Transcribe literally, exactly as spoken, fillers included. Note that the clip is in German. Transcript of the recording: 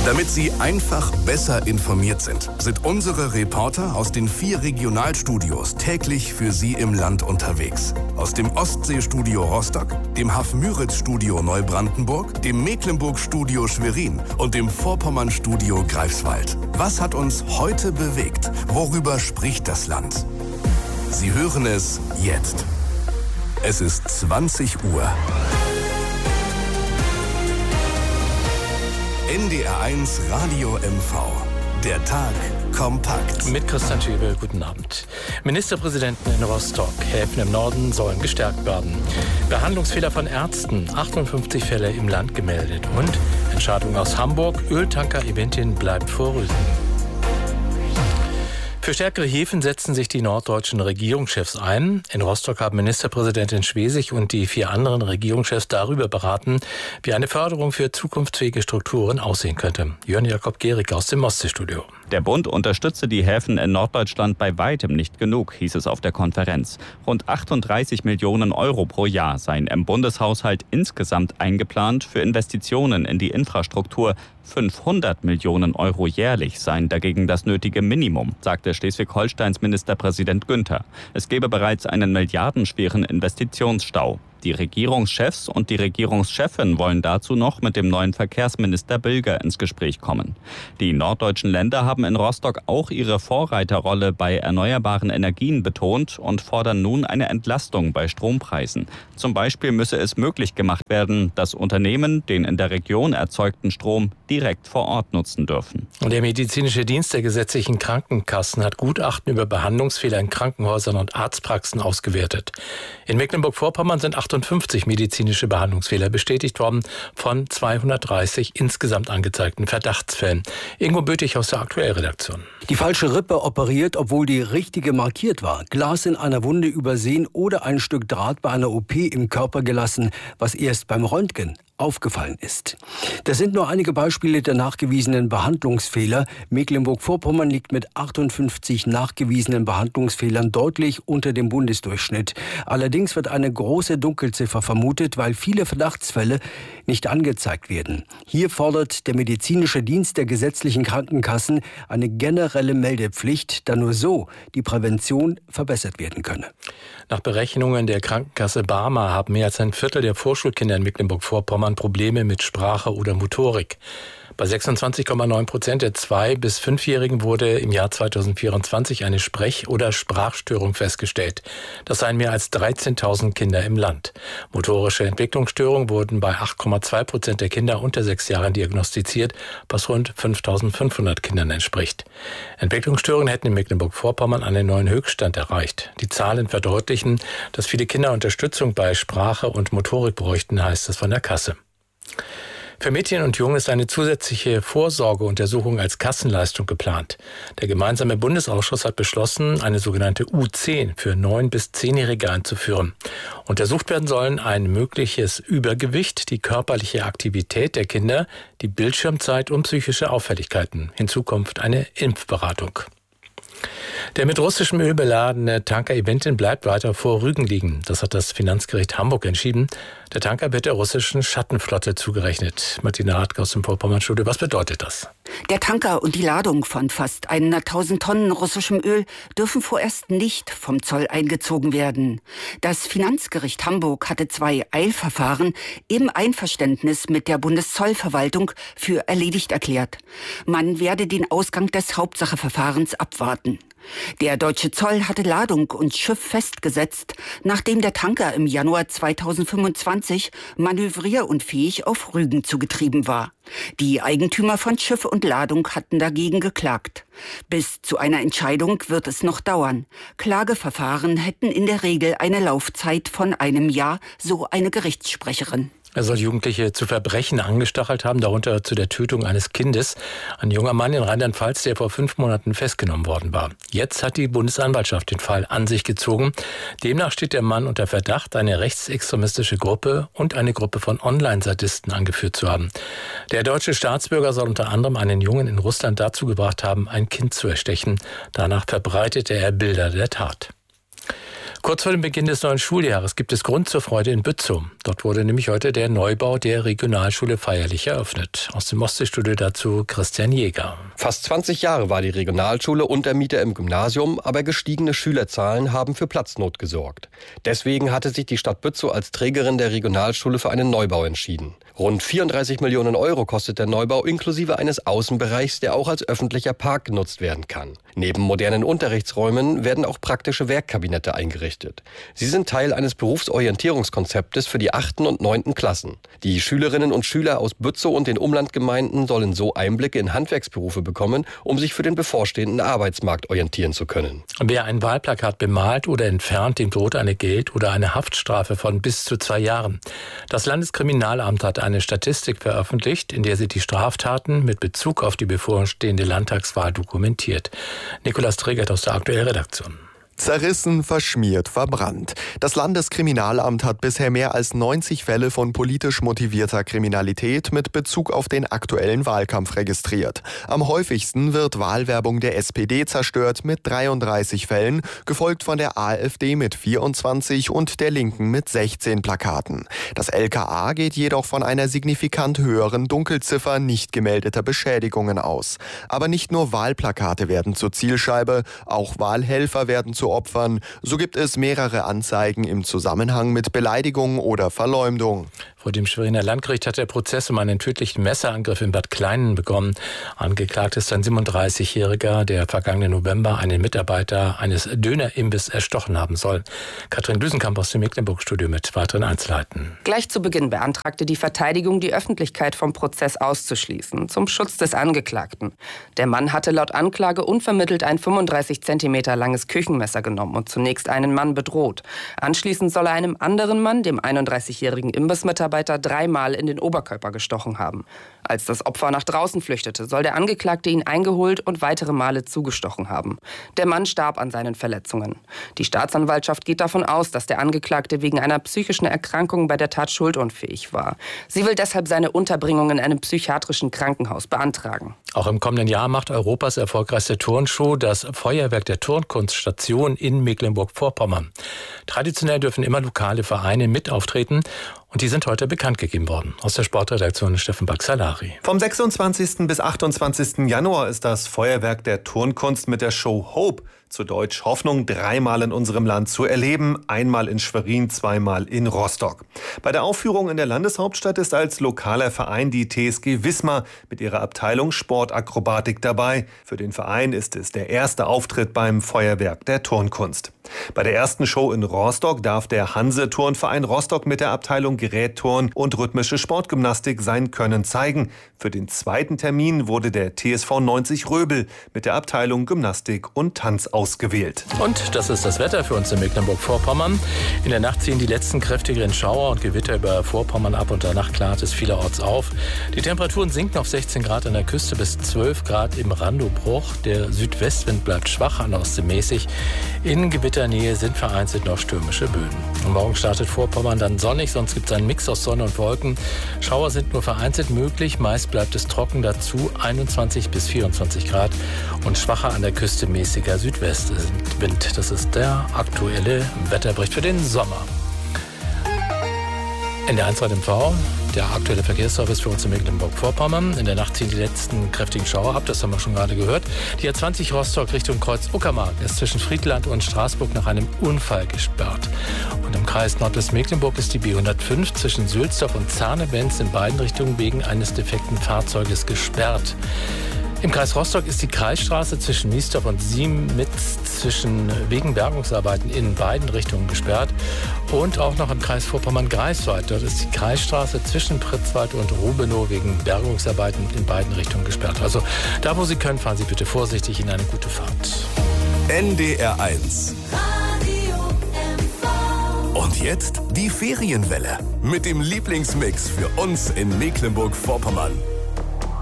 Damit Sie einfach besser informiert sind, sind unsere Reporter aus den vier Regionalstudios täglich für Sie im Land unterwegs. Aus dem Ostseestudio Rostock, dem Hafmüritz-Studio Neubrandenburg, dem Mecklenburg-Studio Schwerin und dem Vorpommern-Studio Greifswald. Was hat uns heute bewegt? Worüber spricht das Land? Sie hören es jetzt. Es ist zwanzig Uhr. N D R eins Radio M V. Der Tag kompakt. Mit Christian Schäbel, guten Abend. Ministerpräsidenten in Rostock. Häfen im Norden sollen gestärkt werden. Behandlungsfehler von Ärzten. achtundfünfzig Fälle im Land gemeldet. Und Entscheidung aus Hamburg. Öltanker-Eventin bleibt vor Rügen. Für stärkere Häfen setzen sich die norddeutschen Regierungschefs ein. In Rostock haben Ministerpräsidentin Schwesig und die vier anderen Regierungschefs darüber beraten, wie eine Förderung für zukunftsfähige Strukturen aussehen könnte. Jörn Jakob Gehrig aus dem Ostseestudio. Der Bund unterstütze die Häfen in Norddeutschland bei weitem nicht genug, hieß es auf der Konferenz. Rund achtunddreißig Millionen Euro pro Jahr seien im Bundeshaushalt insgesamt eingeplant für Investitionen in die Infrastruktur. fünfhundert Millionen Euro jährlich seien dagegen das nötige Minimum, sagte Schleswig-Holsteins Ministerpräsident Günther. Es gebe bereits einen milliardenschweren Investitionsstau. Die Regierungschefs und die Regierungschefin wollen dazu noch mit dem neuen Verkehrsminister Bilger ins Gespräch kommen. Die norddeutschen Länder haben in Rostock auch ihre Vorreiterrolle bei erneuerbaren Energien betont und fordern nun eine Entlastung bei Strompreisen. Zum Beispiel müsse es möglich gemacht werden, dass Unternehmen den in der Region erzeugten Strom direkt vor Ort nutzen dürfen. Der medizinische Dienst der gesetzlichen Krankenkassen hat Gutachten über Behandlungsfehler in Krankenhäusern und Arztpraxen ausgewertet. In Mecklenburg-Vorpommern sind achtundfünfzig medizinische Behandlungsfehler bestätigt worden von zweihundertdreißig insgesamt angezeigten Verdachtsfällen. Ingo Bötig aus der Aktuellredaktion. Die falsche Rippe operiert, obwohl die richtige markiert war. Glas in einer Wunde übersehen oder ein Stück Draht bei einer O P im Körper gelassen, was erst beim Röntgen aufgefallen ist. Das sind nur einige Beispiele der nachgewiesenen Behandlungsfehler. Mecklenburg-Vorpommern liegt mit achtundfünfzig nachgewiesenen Behandlungsfehlern deutlich unter dem Bundesdurchschnitt. Allerdings wird eine große Dunkelziffer vermutet, weil viele Verdachtsfälle nicht angezeigt werden. Hier fordert der medizinische Dienst der gesetzlichen Krankenkassen eine generelle Meldepflicht, da nur so die Prävention verbessert werden könne. Nach Berechnungen der Krankenkasse Barmer haben mehr als ein Viertel der Vorschulkinder in Mecklenburg-Vorpommern Probleme mit Sprache oder Motorik. Bei sechsundzwanzig Komma neun Prozent der zwei- bis fünfjährigen wurde im Jahr zweitausendvierundzwanzig eine Sprech- oder Sprachstörung festgestellt. Das seien mehr als dreizehntausend Kinder im Land. Motorische Entwicklungsstörungen wurden bei acht Komma zwei Prozent der Kinder unter sechs Jahren diagnostiziert, was rund fünftausendfünfhundert Kindern entspricht. Entwicklungsstörungen hätten in Mecklenburg-Vorpommern einen neuen Höchststand erreicht. Die Zahlen verdeutlichen, dass viele Kinder Unterstützung bei Sprache und Motorik bräuchten, heißt es von der Kasse. Für Mädchen und Jungen ist eine zusätzliche Vorsorgeuntersuchung als Kassenleistung geplant. Der gemeinsame Bundesausschuss hat beschlossen, eine sogenannte U zehn für neun- bis zehnjährige einzuführen. Untersucht werden sollen ein mögliches Übergewicht, die körperliche Aktivität der Kinder, die Bildschirmzeit und psychische Auffälligkeiten. Hinzu kommt eine Impfberatung. Der mit russischem Öl beladene Tanker Eventin bleibt weiter vor Rügen liegen. Das hat das Finanzgericht Hamburg entschieden. Der Tanker wird der russischen Schattenflotte zugerechnet. Martina Radke aus dem Vorpommern-Studio. Was bedeutet das? Der Tanker und die Ladung von fast hunderttausend Tonnen russischem Öl dürfen vorerst nicht vom Zoll eingezogen werden. Das Finanzgericht Hamburg hatte zwei Eilverfahren im Einverständnis mit der Bundeszollverwaltung für erledigt erklärt. Man werde den Ausgang des Hauptsacheverfahrens abwarten. Der deutsche Zoll hatte Ladung und Schiff festgesetzt, nachdem der Tanker im Januar zweitausendfünfundzwanzig manövrierunfähig auf Rügen zugetrieben war. Die Eigentümer von Schiff und Ladung hatten dagegen geklagt. Bis zu einer Entscheidung wird es noch dauern. Klageverfahren hätten in der Regel eine Laufzeit von einem Jahr, so eine Gerichtssprecherin. Er soll Jugendliche zu Verbrechen angestachelt haben, darunter zu der Tötung eines Kindes. Ein junger Mann in Rheinland-Pfalz, der vor fünf Monaten festgenommen worden war. Jetzt hat die Bundesanwaltschaft den Fall an sich gezogen. Demnach steht der Mann unter Verdacht, eine rechtsextremistische Gruppe und eine Gruppe von Online-Sadisten angeführt zu haben. Der deutsche Staatsbürger soll unter anderem einen Jungen in Russland dazu gebracht haben, ein Kind zu erstechen. Danach verbreitete er Bilder der Tat. Kurz vor dem Beginn des neuen Schuljahres gibt es Grund zur Freude in Bützow. Dort wurde nämlich heute der Neubau der Regionalschule feierlich eröffnet. Aus dem Ostseestudio dazu Christian Jäger. Fast zwanzig Jahre war die Regionalschule Untermieter im Gymnasium, aber gestiegene Schülerzahlen haben für Platznot gesorgt. Deswegen hatte sich die Stadt Bützow als Trägerin der Regionalschule für einen Neubau entschieden. Rund vierunddreißig Millionen Euro kostet der Neubau inklusive eines Außenbereichs, der auch als öffentlicher Park genutzt werden kann. Neben modernen Unterrichtsräumen werden auch praktische Werkkabinette eingerichtet. Sie sind Teil eines Berufsorientierungskonzeptes für die achten und neunten Klassen. Die Schülerinnen und Schüler aus Bützow und den Umlandgemeinden sollen so Einblicke in Handwerksberufe bekommen, um sich für den bevorstehenden Arbeitsmarkt orientieren zu können. Wer ein Wahlplakat bemalt oder entfernt, dem droht eine Geld- oder eine Haftstrafe von bis zu zwei Jahren. Das Landeskriminalamt hat eine Statistik veröffentlicht, in der sie die Straftaten mit Bezug auf die bevorstehende Landtagswahl dokumentiert. Nikolaus Trägert aus der Aktuell-Redaktion. Zerrissen, verschmiert, verbrannt. Das Landeskriminalamt hat bisher mehr als neunzig Fälle von politisch motivierter Kriminalität mit Bezug auf den aktuellen Wahlkampf registriert. Am häufigsten wird Wahlwerbung der S P D zerstört mit dreiunddreißig Fällen, gefolgt von der AfD mit vierundzwanzig und der Linken mit sechzehn Plakaten. Das L K A geht jedoch von einer signifikant höheren Dunkelziffer nicht gemeldeter Beschädigungen aus. Aber nicht nur Wahlplakate werden zur Zielscheibe, auch Wahlhelfer werden zu Opfern. So gibt es mehrere Anzeigen im Zusammenhang mit Beleidigung oder Verleumdung. Vor dem Schweriner Landgericht hat der Prozess um einen tödlichen Messerangriff in Bad Kleinen begonnen. Angeklagt ist ein siebenunddreißigjähriger, der vergangenen November einen Mitarbeiter eines Dönerimbisses erstochen haben soll. Katrin Düsenkamp aus dem Mecklenburg-Studio mit weiteren Einzelheiten. Gleich zu Beginn beantragte die Verteidigung, die Öffentlichkeit vom Prozess auszuschließen, zum Schutz des Angeklagten. Der Mann hatte laut Anklage unvermittelt ein fünfunddreißig Zentimeter langes Küchenmesser genommen und zunächst einen Mann bedroht. Anschließend soll er einem anderen Mann, dem einunddreißigjährigen Imbissmitarbeiter, dreimal in den Oberkörper gestochen haben. Als das Opfer nach draußen flüchtete, soll der Angeklagte ihn eingeholt und weitere Male zugestochen haben. Der Mann starb an seinen Verletzungen. Die Staatsanwaltschaft geht davon aus, dass der Angeklagte wegen einer psychischen Erkrankung bei der Tat schuldunfähig war. Sie will deshalb seine Unterbringung in einem psychiatrischen Krankenhaus beantragen. Auch im kommenden Jahr macht Europas erfolgreichste Turnshow das Feuerwerk der Turnkunststation in Mecklenburg-Vorpommern. Traditionell dürfen immer lokale Vereine mit auftreten. Und die sind heute bekannt gegeben worden. Aus der Sportredaktion Steffen Baxalari. Vom sechsundzwanzigsten bis achtundzwanzigsten Januar ist das Feuerwerk der Turnkunst mit der Show Hope, zu Deutsch Hoffnung, dreimal in unserem Land zu erleben. Einmal in Schwerin, zweimal in Rostock. Bei der Aufführung in der Landeshauptstadt ist als lokaler Verein die T S G Wismar mit ihrer Abteilung Sportakrobatik dabei. Für den Verein ist es der erste Auftritt beim Feuerwerk der Turnkunst. Bei der ersten Show in Rostock darf der Hanse-Turnverein Rostock mit der Abteilung Gerätturn und rhythmische Sportgymnastik sein Können zeigen. Für den zweiten Termin wurde der T S V neunzig Röbel mit der Abteilung Gymnastik und Tanz ausgewählt. Und das ist das Wetter für uns in Mecklenburg-Vorpommern. In der Nacht ziehen die letzten kräftigeren Schauer und Gewitter über Vorpommern ab und danach klart es vielerorts auf. Die Temperaturen sinken auf sechzehn Grad an der Küste bis zwölf Grad im Randobruch. Der Südwestwind bleibt schwach, an der Ostsee mäßig. In Gewitternähe sind vereinzelt noch stürmische Böen. Und morgen startet Vorpommern dann sonnig, sonst gibt es einen Mix aus Sonne und Wolken. Schauer sind nur vereinzelt möglich, meist bleibt es trocken, dazu einundzwanzig bis vierundzwanzig Grad und schwacher an der Küste mäßiger Südwestwind. Das ist der aktuelle Wetterbericht für den Sommer. In der eins drei M V, der aktuelle Verkehrsservice für uns in Mecklenburg-Vorpommern. In der Nacht ziehen die letzten kräftigen Schauer ab, das haben wir schon gerade gehört. Die A zwanzig Rostock Richtung Kreuz Uckermark ist zwischen Friedland und Straßburg nach einem Unfall gesperrt. Und im Kreis Nordwestmecklenburg ist die B hundertfünf zwischen Sülzdorf und Zarnebenz in beiden Richtungen wegen eines defekten Fahrzeuges gesperrt. Im Kreis Rostock ist die Kreisstraße zwischen Niesdorf und Siemitz zwischen wegen Bergungsarbeiten in beiden Richtungen gesperrt. Und auch noch im Kreis Vorpommern-Greifswald. Dort ist die Kreisstraße zwischen Pritzwald und Rubenow wegen Bergungsarbeiten in beiden Richtungen gesperrt. Also da, wo Sie können, fahren Sie bitte vorsichtig in eine gute Fahrt. N D R eins. Und jetzt die Ferienwelle mit dem Lieblingsmix für uns in Mecklenburg-Vorpommern.